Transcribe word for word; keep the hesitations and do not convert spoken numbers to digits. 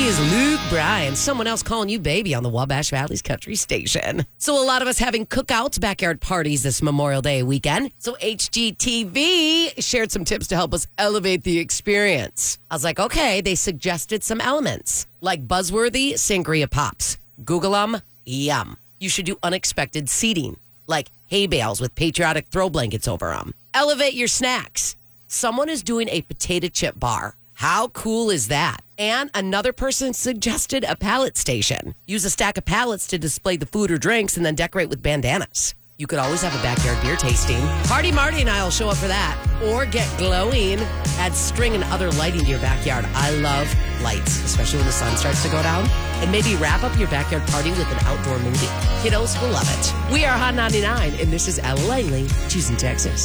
is Luke Bryan, someone else calling you baby on the Wabash Valley's country station. So a lot of us having cookouts, backyard parties this Memorial Day weekend. So H G T V shared some tips to help us elevate the experience. I was like, okay, they suggested some elements like buzzworthy sangria pops. Google them, yum. You should do unexpected seating, like hay bales with patriotic throw blankets over them. Elevate your snacks. Someone is doing a potato chip bar. How cool is that? And another person suggested a pallet station. Use a stack of pallets to display the food or drinks and then decorate with bandanas. You could always have a backyard beer tasting. Party Marty and I will show up for that. Or get glowing. Add string and other lighting to your backyard. I love lights, especially when the sun starts to go down. And maybe wrap up your backyard party with an outdoor movie. Kiddos will love it. We are Hot ninety-nine, and this is Al Langley, Houston, Texas.